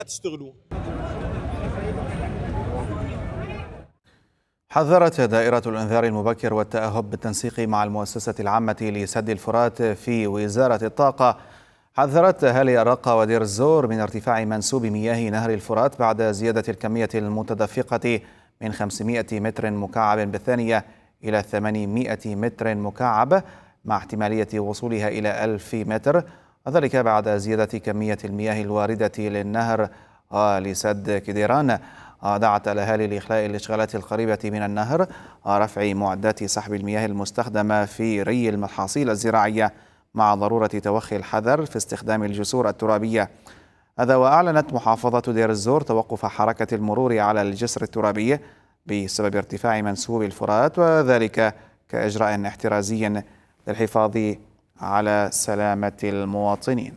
تشتغلوا. حذرت دائرة الإنذار المبكر والتأهب بالتنسيق مع المؤسسة العامة لسد الفرات في وزارة الطاقة. حذرت أهالي الرقة ودير الزور من ارتفاع منسوب مياه نهر الفرات بعد زيادة الكمية المتدفقة من 500 متر مكعب بالثانية إلى 800 متر مكعب، مع احتمالية وصولها إلى 1000 متر، وذلك بعد زيادة كمية المياه الواردة للنهر لسد كديران. دعت الأهالي لإخلاء الإشغالات القريبة من النهر، رفع معدات سحب المياه المستخدمة في ري المحاصيل الزراعية، مع ضرورة توخي الحذر في استخدام الجسور الترابية. هذا وأعلنت محافظة دير الزور توقف حركة المرور على الجسر الترابي بسبب ارتفاع منسوب الفرات، وذلك كإجراء احترازي للحفاظ على سلامة المواطنين.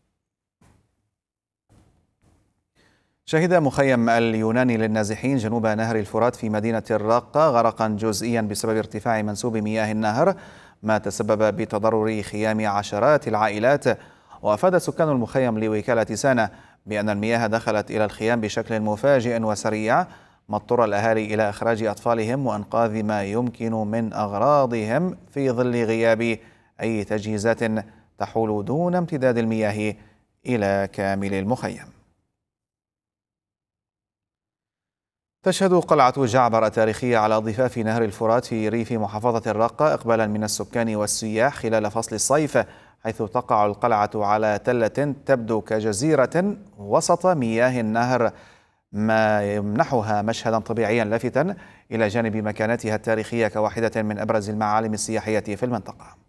شهد مخيم اليوناني للنازحين جنوب نهر الفرات في مدينة الرقة غرقا جزئيا بسبب ارتفاع منسوب مياه النهر، ما تسبب بتضرر خيام عشرات العائلات. وأفاد سكان المخيم لوكالة سانا بأن المياه دخلت إلى الخيام بشكل مفاجئ وسريع، ما اضطر الأهالي إلى إخراج أطفالهم وإنقاذ ما يمكن من أغراضهم في ظل غياب أي تجهيزات تحول دون امتداد المياه إلى كامل المخيم. تشهد قلعة جعبر التاريخية على ضفاف نهر الفرات في ريف محافظة الرقة إقبالا من السكان والسياح خلال فصل الصيف، حيث تقع القلعة على تلة تبدو كجزيرة وسط مياه النهر، ما يمنحها مشهدا طبيعيا لافتا إلى جانب مكانتها التاريخية كواحدة من أبرز المعالم السياحية في المنطقة.